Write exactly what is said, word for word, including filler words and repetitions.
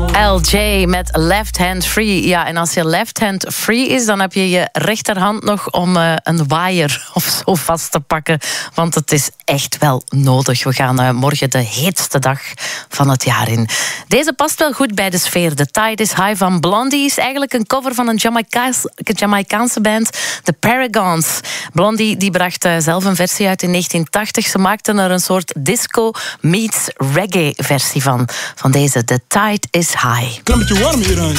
L J met Left Hand Free. Ja, en als je left hand free is, dan heb je je rechterhand nog om uh, een waaier of zo vast te pakken. Want het is echt wel nodig. We gaan uh, morgen de heetste dag van het jaar in. Deze past wel goed bij de sfeer. The Tide is High van Blondie is eigenlijk een cover van een Jamaicaans, Jamaicaanse band, The Paragons. Blondie die bracht uh, zelf een versie uit in negentien tachtig. Ze maakten er een soort disco meets reggae versie van. Van deze The Tide is High. Klein beetje warm hier aan.